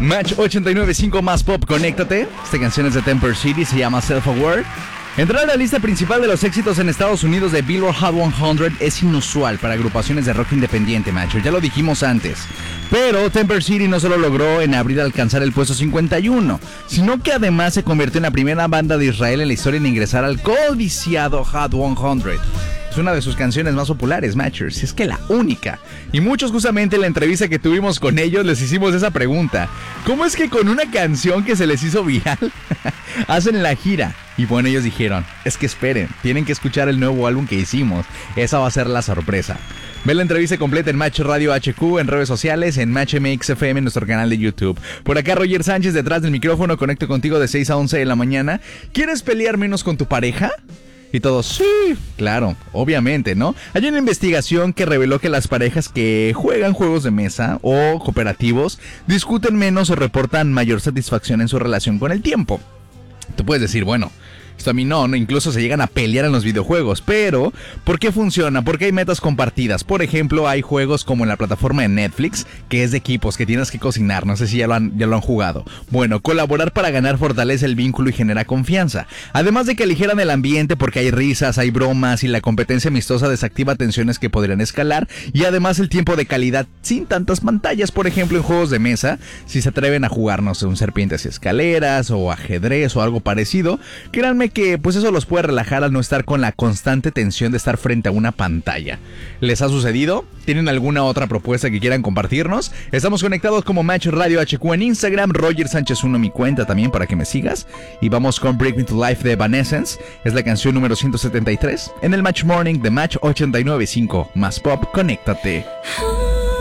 Match 89.5 más pop, conéctate. Esta canción es de Temper City, se llama Self-Aware. Entrar a la lista principal de los éxitos en Estados Unidos de Billboard Hot 100 es inusual para agrupaciones de rock independiente, macho. Ya lo dijimos antes. Pero Temper City no solo logró en abril alcanzar el puesto 51, sino que además se convirtió en la primera banda de Israel en la historia en ingresar al codiciado Hot 100. Es una de sus canciones más populares, Matchers, es que la única. Y muchos justamente en la entrevista que tuvimos con ellos les hicimos esa pregunta. ¿Cómo es que con una canción que se les hizo viral hacen la gira? Y bueno, ellos dijeron, es que esperen, tienen que escuchar el nuevo álbum que hicimos. Esa va a ser la sorpresa. Ve la entrevista completa en Match Radio HQ, en redes sociales, en Match MX FM, en nuestro canal de YouTube. Por acá Roger Sánchez detrás del micrófono, conecto contigo de 6 a 11 de la mañana. ¿Quieres pelear menos con tu pareja? Y todos, sí, claro, obviamente, ¿no? Hay una investigación que reveló que las parejas que juegan juegos de mesa o cooperativos discuten menos o reportan mayor satisfacción en su relación con el tiempo. Tú puedes decir, bueno, esto a mí no, incluso se llegan a pelear en los videojuegos, pero ¿por qué funciona? Porque hay metas compartidas. Por ejemplo, hay juegos como en la plataforma de Netflix, que es de equipos, que tienes que cocinar, no sé si ya lo han jugado. Bueno, colaborar para ganar fortalece el vínculo y genera confianza. Además de que aligeran el ambiente porque hay risas, hay bromas y la competencia amistosa desactiva tensiones que podrían escalar. Y además el tiempo de calidad sin tantas pantallas, por ejemplo en juegos de mesa, si se atreven a jugar, no sé, un serpientes y escaleras o ajedrez o algo parecido, créanme que pues eso los puede relajar al no estar con la constante tensión de estar frente a una pantalla. ¿Les ha sucedido? ¿Tienen alguna otra propuesta que quieran compartirnos? Estamos conectados como Match Radio HQ en Instagram, Roger Sánchez 1 mi cuenta también para que me sigas. Y vamos con Break Me to Life de Evanescence, es la canción número 173 en el Match Morning de Match 89.5 más pop, conéctate.